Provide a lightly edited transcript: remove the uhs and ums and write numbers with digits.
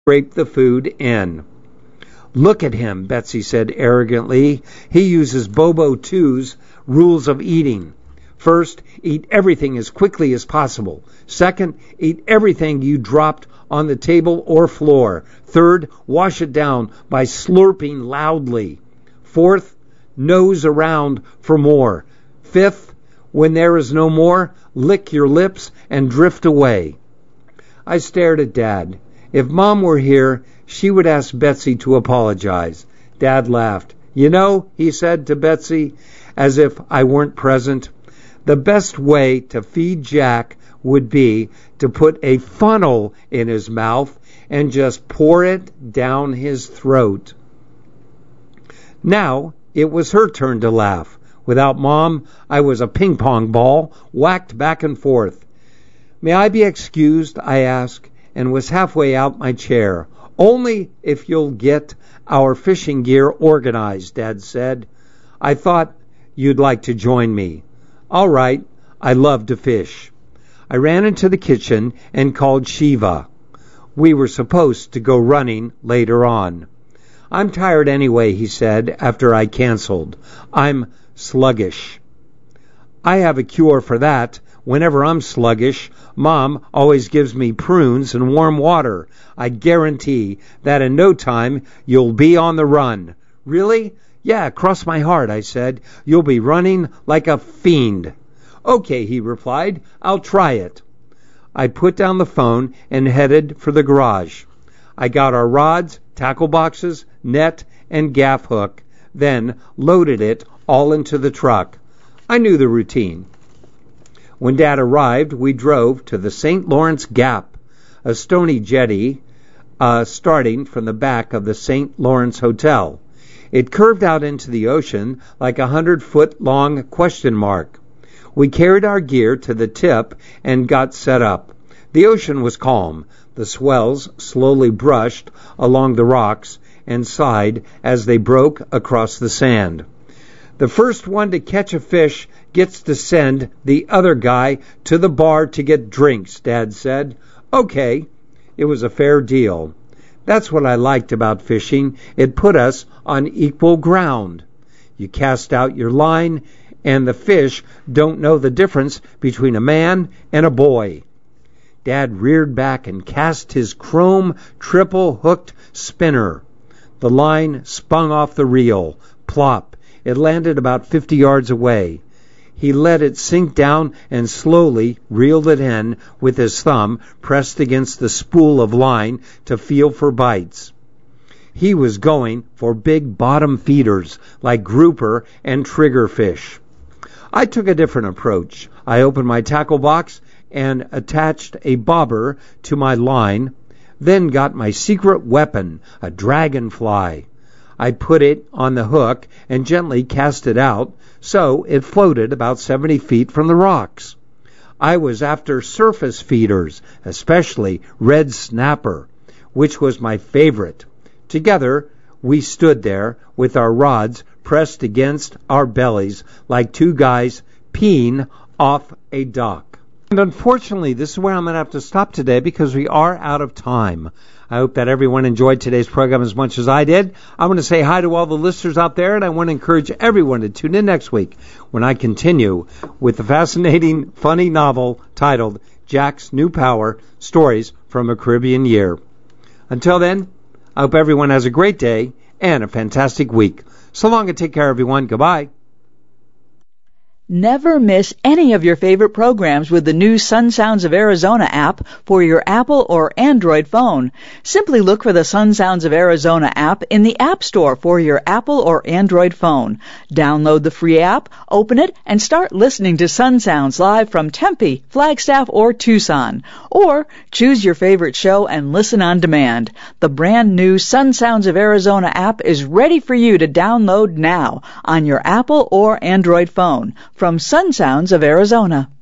scrape the food in. "Look at him," Betsy said arrogantly. "He uses Bobo Two's rules of eating. First, eat everything as quickly as possible. Second, eat everything you dropped on the table or floor. Third, wash it down by slurping loudly. Fourth, nose around for more. Fifth, when there is no more, lick your lips and drift away." I stared at Dad. If Mom were here, she would ask Betsy to apologize. Dad laughed. "You know," he said to Betsy, as if I weren't present, "the best way to feed Jack would be to put a funnel in his mouth and just pour it down his throat." Now it was her turn to laugh. Without Mom, I was a ping-pong ball, whacked back and forth. "May I be excused?" I asked, and was halfway out my chair. "Only if you'll get our fishing gear organized," Dad said. "I thought you'd like to join me." "All right. I love to fish." I ran into the kitchen and called Shiva. We were supposed to go running later on. "I'm tired anyway," he said after I canceled. "I'm sluggish." "I have a cure for that. Whenever I'm sluggish, Mom always gives me prunes and warm water. I guarantee that in no time you'll be on the run." "Really?" "Yeah, cross my heart," I said. "You'll be running like a fiend." "Okay," he replied. "I'll try it." I put down the phone and headed for the garage. I got our rods, tackle boxes, net, and gaff hook, then loaded it all into the truck. I knew the routine. When Dad arrived, we drove to the St. Lawrence Gap, a stony jetty starting from the back of the St. Lawrence Hotel. It curved out into the ocean like a 100-foot-long question mark. We carried our gear to the tip and got set up. The ocean was calm. The swells slowly brushed along the rocks and sighed as they broke across the sand. "The first one to catch a fish gets to send the other guy to the bar to get drinks," Dad said. "Okay." It was a fair deal. That's what I liked about fishing. It put us on equal ground. You cast out your line, and the fish don't know the difference between a man and a boy. Dad reared back and cast his chrome triple-hooked spinner. The line spun off the reel. Plop. It landed about 50 yards away. He let it sink down and slowly reeled it in with his thumb pressed against the spool of line to feel for bites. He was going for big bottom feeders like grouper and triggerfish. I took a different approach. I opened my tackle box and attached a bobber to my line, then got my secret weapon, a dragonfly. I put it on the hook and gently cast it out so it floated about 70 feet from the rocks. I was after surface feeders, especially red snapper, which was my favorite. Together, we stood there with our rods pressed against our bellies like two guys peeing off a dock. And unfortunately, this is where I'm going to have to stop today because we are out of time. I hope that everyone enjoyed today's program as much as I did. I want to say hi to all the listeners out there, and I want to encourage everyone to tune in next week when I continue with the fascinating, funny novel titled Jack's New Power, Stories from a Caribbean Year. Until then, I hope everyone has a great day and a fantastic week. So long and take care, everyone. Goodbye. Never miss any of your favorite programs with the new Sun Sounds of Arizona app for your Apple or Android phone. Simply look for the Sun Sounds of Arizona app in the App Store for your Apple or Android phone. Download the free app, open it, and start listening to Sun Sounds live from Tempe, Flagstaff, or Tucson. Or choose your favorite show and listen on demand. The brand new Sun Sounds of Arizona app is ready for you to download now on your Apple or Android phone. From Sun Sounds of Arizona.